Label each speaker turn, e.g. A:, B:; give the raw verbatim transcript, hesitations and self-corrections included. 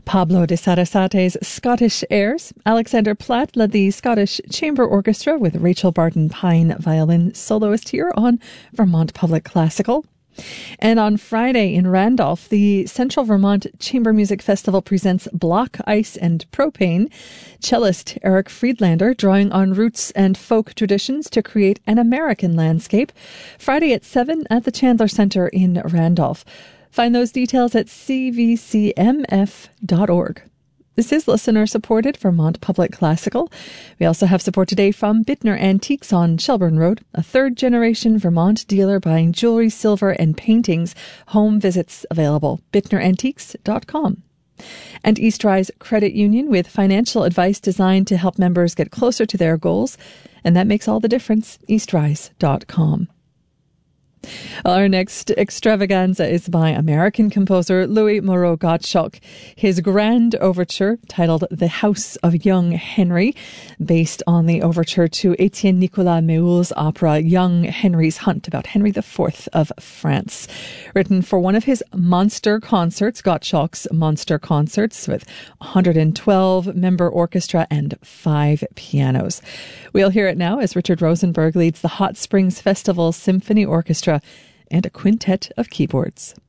A: Pablo de Sarasate's Scottish Airs. Alexander Platt led the Scottish Chamber Orchestra with Rachel Barton Pine, violin soloist here on Vermont Public Classical. And on Friday in Randolph, the Central Vermont Chamber Music Festival presents Block, Ice and Propane. Cellist Eric Friedlander drawing on roots and folk traditions to create an American landscape. Friday at seven at the Chandler Center in Randolph. Find those details at c v c m f dot org. This is listener-supported Vermont Public Classical. We also have support today from Bittner Antiques on Shelburne Road, a third-generation Vermont dealer buying jewelry, silver, and paintings. Home visits available. bittner antiques dot com. And Eastrise Credit Union with financial advice designed to help members get closer to their goals. And that makes all the difference. eastrise dot com. Our next extravaganza is by American composer Louis Moreau Gottschalk. His grand overture, titled The House of Young Henry, based on the overture to Etienne Nicolas Méhul's opera Young Henry's Hunt, about Henry the Fourth of France. Written for one of his monster concerts, Gottschalk's Monster Concerts, with one hundred twelve member orchestra and five pianos. We'll hear it now as Richard Rosenberg leads the Hot Springs Festival Symphony Orchestra and a quintet of keyboards.